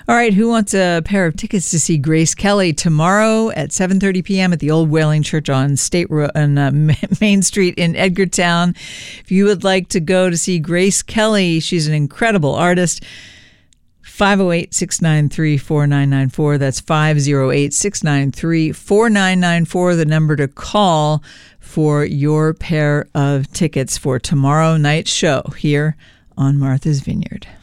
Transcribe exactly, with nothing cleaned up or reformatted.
All right, who wants a pair of tickets to see Grace Kelly tomorrow at seven thirty p.m. at the Old Whaling Church on State Ro- on uh, Main Street in Edgartown? If you would like to go to see Grace Kelly, she's an incredible artist. five oh eight, six nine three, four nine nine four. That's five oh eight, six nine three, four nine nine four, the number to call for your pair of tickets for tomorrow night's show here on Martha's Vineyard.